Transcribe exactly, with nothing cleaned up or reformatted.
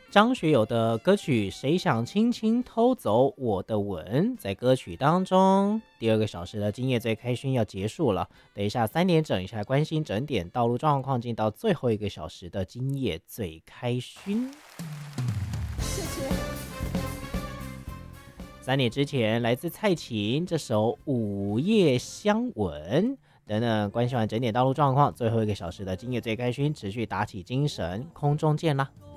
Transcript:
张学友的歌曲《谁想轻轻偷走我的吻》在歌曲当中，第二个小时的今夜最开心要结束了。等一下三点整一下关心整点道路状况，进到最后一个小时的今夜最开心。 谢谢。 三点之前，来自蔡琴这首《午夜相吻》。等等，关心完整点道路状况，最后一个小时的今夜最开心，持续打起精神，空中见啦！